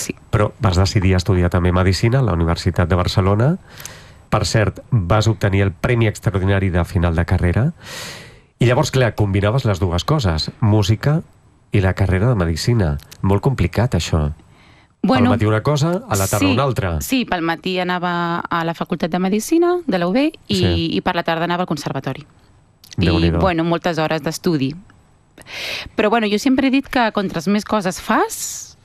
Sí. Però vas decidir estudiar també Medicina a la Universitat de Barcelona. Per cert, vas obtenir el Premi Extraordinari de final de carrera. I llavors, clar, combinaves les dues coses, música i la carrera de Medicina. Molt complicat, això. Pel matí una cosa, a la tarda una altra. Sí, pel matí anava a la Facultat de Medicina de la UB i per la tarda anava al conservatori. I, bueno, moltes hores d'estudi. Però, bueno, jo sempre he dit que contres més coses fas,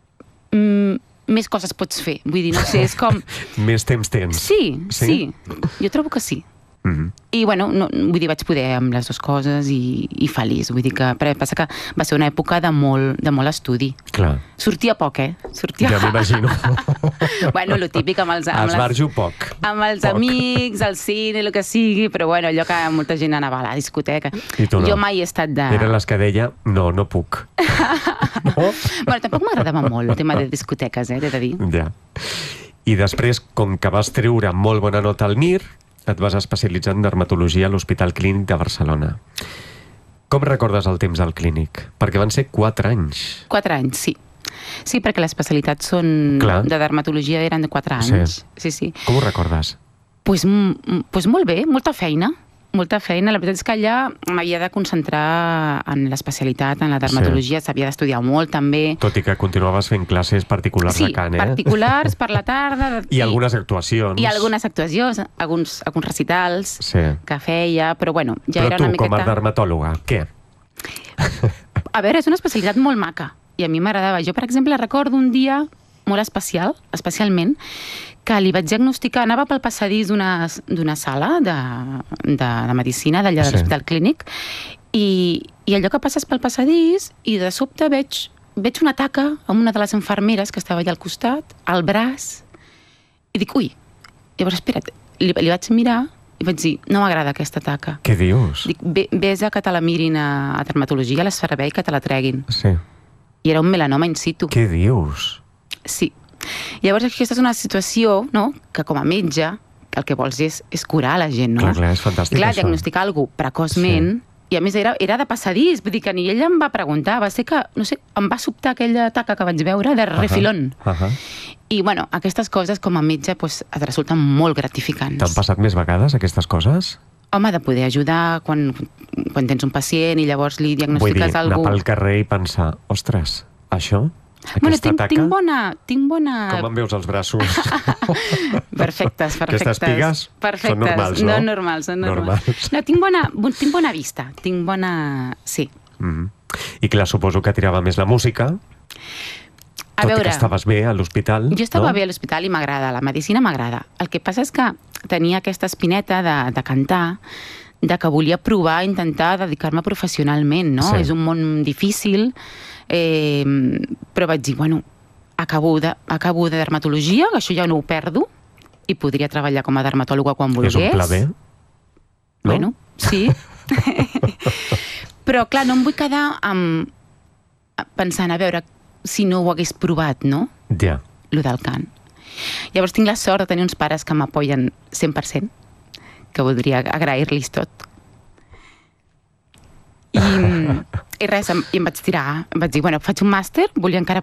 més coses pots fer. Vull dir, no sé, és com... Més temps tens. Sí. Jo trobo que sí. I, bueno, vull dir, vaig poder amb les dues coses i feliç. Vull dir que... Passa que va ser una època de molt estudi. Clar. Sortia poc, Ja m'imagino. Bueno, lo típic amb els... Esbarjo poc. Amb els amics, al cine, el que sigui, però, bueno, allò que molta gent anava a la discoteca. I tu no. Jo mai he estat de... Eren les que deia, no puc. No? Bueno, tampoc m'agradava molt el tema de discoteques, t'he de dir. Ja. I després, com que vas treure molt bona nota al MIR, et vas especialitzar en dermatologia a l'Hospital Clínic de Barcelona. Com recordes el temps al clínic? Perquè van ser 4 anys. 4 anys, sí. Sí, perquè les especialitats de dermatologia eren de 4 anys. Sí. Com ho recordes? Pues molt bé, molta feina. Molta feina. La veritat és que allà m'havia de concentrar en l'especialitat, en la dermatologia, s'havia d'estudiar molt, també. Tot i que continuaves fent classes particulars a Can, Sí, particulars, per la tarda. I algunes actuacions. I algunes actuacions, alguns recitals que feia, però bueno, ja era una miqueta... Però tu, com a dermatòloga, què? A veure, és una especialitat molt maca, i a mi m'agradava. Jo, per exemple, recordo un dia molt especial, especialment, que li vaig diagnosticar, anava pel passadís d'una sala de medicina d'allà de l'Hospital Clínic, i allò que passes pel passadís, i de sobte veig una taca amb una de les infermeres que estava allà al costat, al braç, i dic, ui, llavors espera't, li vaig mirar i vaig dir, no m'agrada aquesta taca. Què dius? Dic, vés a que te la mirin a dermatologia, a l'esferver, i que te la treguin. Sí. I era un melanoma in situ. Què dius? Sí. Llavors aquesta és una situació, no?, que com a metge el que vols és curar la gent, no? Clar, és fantàstic, clar, això. diagnosticar algú precoçment, i a més era de passadís, vull dir que ni ella em va preguntar, va ser que, no sé, em va sobtar aquella taca que vaig veure de refilón. I, bueno, aquestes coses com a metge et resulten molt gratificants. T'han passat més vegades aquestes coses? Home, de poder ajudar quan tens un pacient i llavors li diagnostiques algú... Vull dir, anar pel carrer i pensar, ostres, això... Bueno, tinc bona... Com em veus els braços? Perfectes. Aquestes pigues són normals, no? Són normals. No, tinc bona vista. Tinc bona... Sí. I clar, suposo que tirava més la música. Tot i que estaves bé a l'hospital. Jo estava bé a l'hospital i m'agrada, la medicina m'agrada. El que passa és que tenia aquesta espineta de cantar, de que volia provar, intentar dedicar-me professionalment, no? És un món difícil, però vaig dir, bueno, acabo de dermatologia, això ja no ho perdo, i podria treballar com a dermatòloga quan volgués. És un pla B, no? Bueno, sí. Però, clar, no em vull quedar pensant, a veure, si no ho hagués provat, no? Ja. Lo del cant. Llavors tinc la sort de tenir uns pares que m'apoyen 100%, que voldria agrair-los tot. I res, i em vaig tirar. Em vaig dir, bueno, faig un màster, volia encara...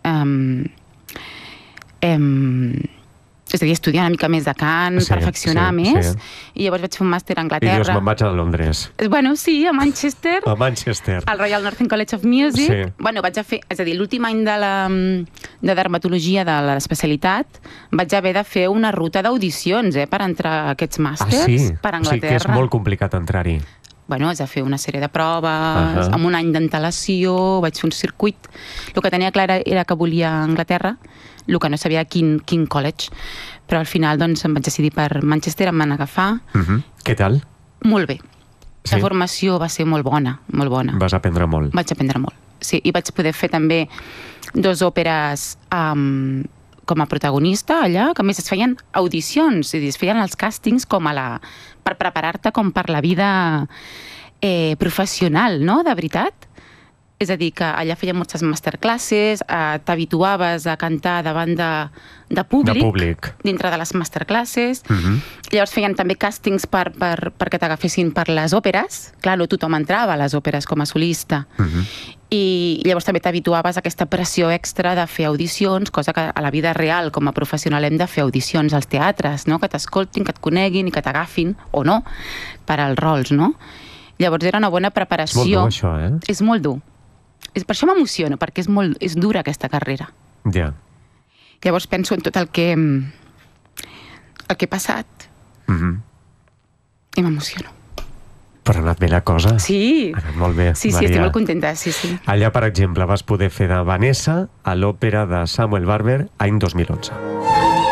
és a dir, estudiar una mica més de cant, perfeccionar més, i llavors vaig fer un màster a Anglaterra. I dius, me'n vaig a Londres. Bueno, sí, a Manchester. A Manchester. Al Royal Northern College of Music. Sí. Bueno, vaig a fer, és a dir, l'últim any de dermatologia de l'especialitat, vaig haver de fer una ruta d'audicions, per entrar a aquests màsters per Anglaterra. O sigui que és molt complicat entrar-hi. Bueno, has de fer una sèrie de proves, amb un any d'antelació, vaig fer un circuit. El que tenia clar era que volia a Anglaterra, el que no sabia quin college, però al final doncs em vaig decidir per Manchester, em van agafar. Què tal? Molt bé. La formació va ser molt bona, molt bona. Vas aprendre molt. Vaig aprendre molt, sí. I vaig poder fer també 2 òperes com a protagonista allà, que a més es feien audicions, és a dir, es feien els càstings per preparar-te com per la vida professional, no?, de veritat. És a dir, que allà feien moltes masterclasses, t'habituaves a cantar davant de públic, dintre de les masterclasses. Llavors feien també càstings perquè t'agafessin per les òperes. Clar, no tothom entrava a les òperes com a solista. I llavors també t'habituaves a aquesta pressió extra de fer audicions, cosa que a la vida real, com a professional, hem de fer audicions als teatres, no? Que t'escoltin, que et coneguin i que t'agafin, o no, per als rols, no? Llavors era una bona preparació. És molt dur, això, eh? És molt dur. Per això m'emociono, perquè és dura aquesta carrera. Ja. Llavors penso en tot el que he passat i m'emociono. Però ha anat bé la cosa. Sí. Ha anat molt bé, sí, Maria. Estic molt contenta, sí. Allà, per exemple, vas poder fer de Vanessa a l'òpera de Samuel Barber any 2011.